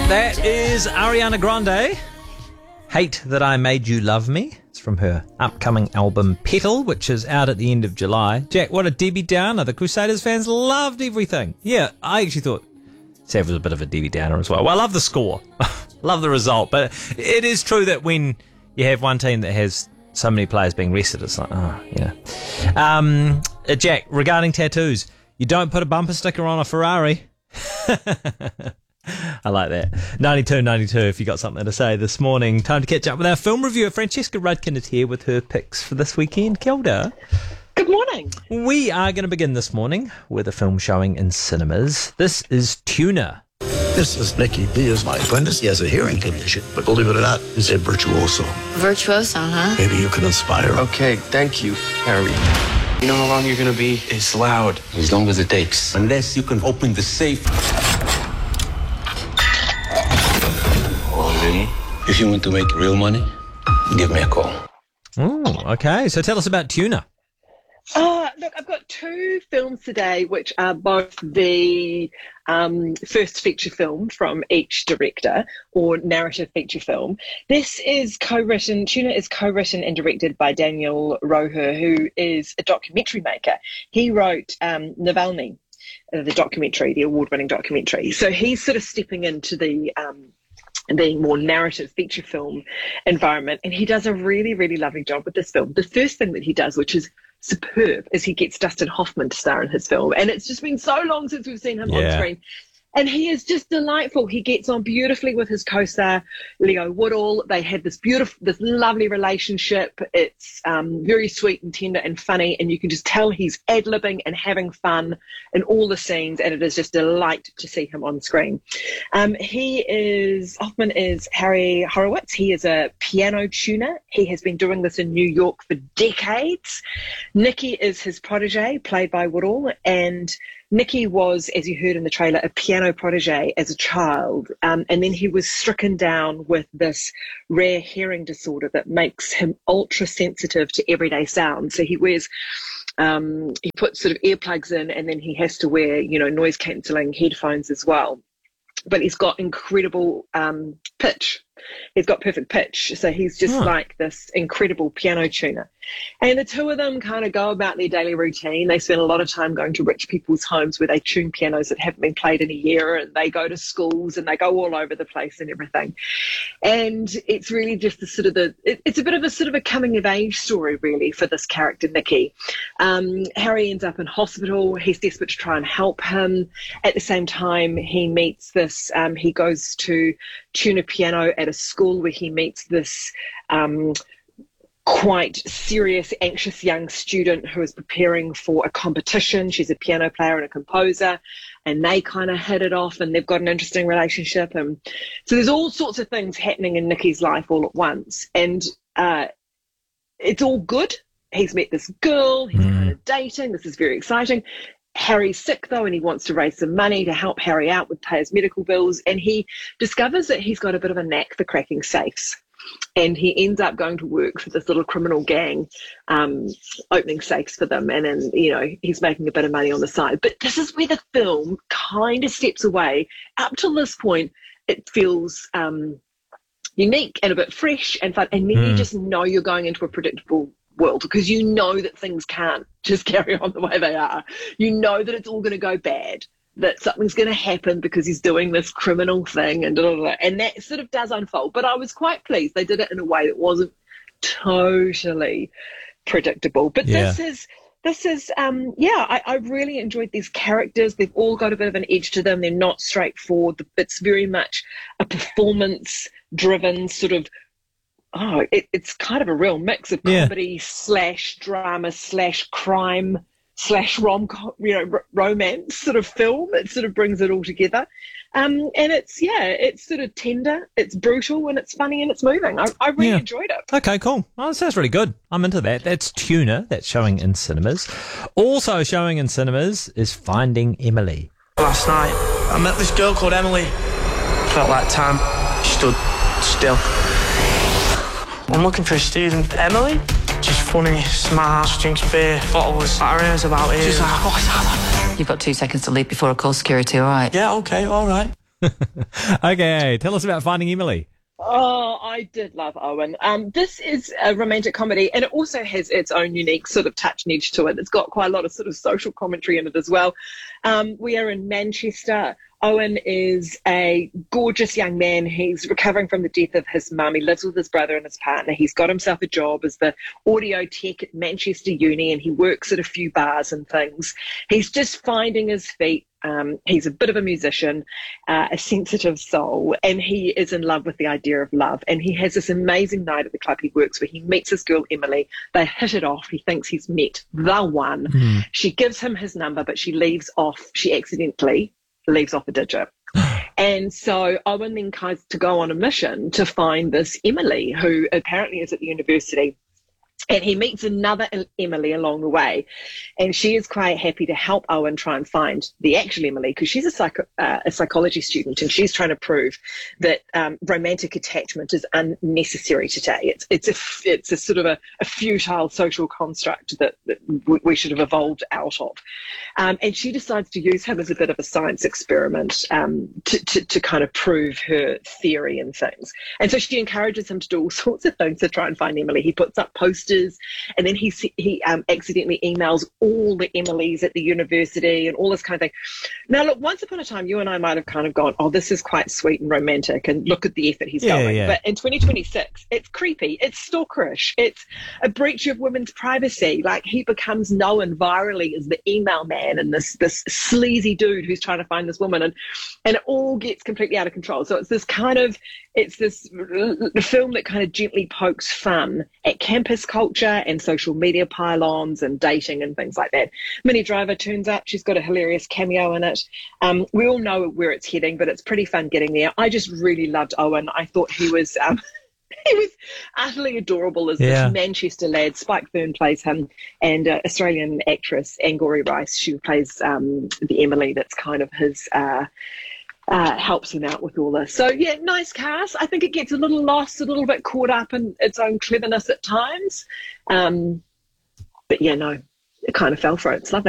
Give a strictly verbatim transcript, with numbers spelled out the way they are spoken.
That is Ariana Grande. Hate That I Made You Love Me. It's from her upcoming album Petal, which is out at the end of July. Jack, what a Debbie Downer. The Crusaders fans loved everything. Yeah, I actually thought Sav was a bit of a Debbie Downer as well. Well, I love the score. Love the result. But it is true that when you have one team that has so many players being rested, it's like, oh, yeah. Um, uh, Jack, regarding tattoos, you don't put a bumper sticker on a Ferrari. I like that. ninety-two ninety-two, if you got something to say this morning. Time to catch up with our film reviewer. Francesca Rudkin is here with her picks for this weekend. Kia ora. Good morning. We are going to begin this morning with a film showing in cinemas. This is Tuna. This is Nicky. He is my apprentice. He has a hearing condition, but believe it or not, he's a virtuoso. Virtuoso, huh? Maybe you can inspire him. Okay, thank you, Harry. You know how long you're going to be? It's loud. As long as it takes. Unless you can open the safe. If you want to make real money, give me a call. Oh, okay. So tell us about Tuna. Uh, look, I've got two films today, which are both the um, first feature film from each director, or narrative feature film. This is co-written, Tuna is co-written and directed by Daniel Roher, who is a documentary maker. He wrote um, Navalny, uh, the documentary, the award-winning documentary. So he's sort of stepping into the um, the more narrative feature film environment, and he does a really, really lovely job with this film. The first thing that he does, which is superb, is he gets Dustin Hoffman to star in his film, and it's just been so long since we've seen him yeah. on screen. And he is just delightful. He gets on beautifully with his co-star, Leo Woodall. They have this beautiful, this lovely relationship. It's um, very sweet and tender and funny, and you can just tell he's ad-libbing and having fun in all the scenes, and it is just a delight to see him on screen. Um, he is, Hoffman is Harry Horowitz. He is a piano tuner. He has been doing this in New York for decades. Nicky is his protege, played by Woodall, and Nicky was, as you heard in the trailer, a piano protege as a child, um, and then he was stricken down with this rare hearing disorder that makes him ultra sensitive to everyday sounds. So he wears, um, he puts sort of earplugs in, and then he has to wear, you know, noise cancelling headphones as well. But he's got incredible um, pitch. He's got perfect pitch. So he's just huh. like this incredible piano tuner. And the two of them kind of go about their daily routine. They spend a lot of time going to rich people's homes where they tune pianos that haven't been played in a year, and they go to schools and they go all over the place and everything. And it's really just the sort of the, it, it's a bit of a sort of a coming of age story really for this character, Nicky. Um, Harry ends up in hospital. He's desperate to try and help him. At the same time, he meets this, um, he goes to tune a piano at a school where he meets this um, quite serious, anxious young student who is preparing for a competition. She's a piano player and a composer, and they kind of hit it off, and they've got an interesting relationship. And so there's all sorts of things happening in Nicky's life all at once, and uh, it's all good. He's met this girl, he's mm. kind of dating, this is very exciting. Harry's sick though, and he wants to raise some money to help Harry out with pay his medical bills, and he discovers that he's got a bit of a knack for cracking safes, and he ends up going to work for this little criminal gang, um, opening safes for them, and then, you know, he's making a bit of money on the side. But this is where the film kind of steps away. Up till this point, it feels um, unique and a bit fresh and fun, and then mm. you just know you're going into a predictable world, because you know that things can't just carry on the way they are. You know that it's all going to go bad, that something's going to happen because he's doing this criminal thing, and blah, blah, blah. And that sort of does unfold. But I was quite pleased they did it in a way that wasn't totally predictable. But yeah. this is this is um yeah I, I really enjoyed these characters. They've all got a bit of an edge to them. They're not straightforward. It's very much a performance driven sort of Oh, it, it's kind of a real mix of comedy yeah. slash drama slash crime slash rom you know r- romance sort of film. It sort of brings it all together, um, and it's yeah, it's sort of tender, it's brutal, and it's funny, and it's moving. I, I really yeah. enjoyed it. Okay, cool. Oh, that sounds really good. I'm into that. That's Tuna. That's showing in cinemas. Also showing in cinemas is Finding Emily. Last night, I met this girl called Emily. Felt like time stood still. I'm looking for a student. Emily? She's funny, smart, she drinks beer, bottles, areas about here. She's like, what's that? You've got two seconds to leave before I call security, all right? Yeah, okay, all right. Okay, tell us about Finding Emily. Oh, I did love Owen. Um, this is a romantic comedy, and it also has its own unique sort of touch and edge to it. It's got quite a lot of sort of social commentary in it as well. Um, we are in Manchester. Owen is a gorgeous young man. He's recovering from the death of his mum. He lives with his brother and his partner. He's got himself a job as the audio tech at Manchester Uni, and he works at a few bars and things. He's just finding his feet. Um, he's a bit of a musician, uh, a sensitive soul, and he is in love with the idea of love. And he has this amazing night at the club he works where he meets this girl, Emily. They hit it off. He thinks he's met the one. Mm. She gives him his number, but she leaves off, she accidentally leaves off a digit. And so Owen then tries to go on a mission to find this Emily, who apparently is at the university. And he meets another Emily along the way, and she is quite happy to help Owen try and find the actual Emily, because she's a, psycho, uh, a psychology student, and she's trying to prove that um, romantic attachment is unnecessary today. It's it's a it's a sort of a, a futile social construct that, that we should have evolved out of. Um, and she decides to use him as a bit of a science experiment um, to, to to kind of prove her theory and things. And so she encourages him to do all sorts of things to try and find Emily. He puts up posters. And then he he um, accidentally emails all the Emilys at the university and all this kind of thing. Now, look, once upon a time, you and I might have kind of gone, oh, this is quite sweet and romantic, and look at the effort he's yeah, going. Yeah. But in twenty twenty-six, it's creepy. It's stalkerish. It's a breach of women's privacy. Like, he becomes known virally as the email man and this this sleazy dude who's trying to find this woman. And, and it all gets completely out of control. So it's this kind of, it's this film that kind of gently pokes fun at campus culture and social media pylons and dating and things like that. Minnie Driver turns up. She's got a hilarious cameo in it. Um, we all know where it's heading, but it's pretty fun getting there. I just really loved Owen. I thought he was um, he was utterly adorable as yeah. this Manchester lad. Spike Byrne plays him, and uh, Australian actress Angourie Rice, she plays um, the Emily that's kind of his... Uh, Uh, helps him out with all this. So, yeah, nice cast. I think it gets a little lost, a little bit caught up in its own cleverness at times. Um, but, yeah, no, it kind of fell for it. It's lovely.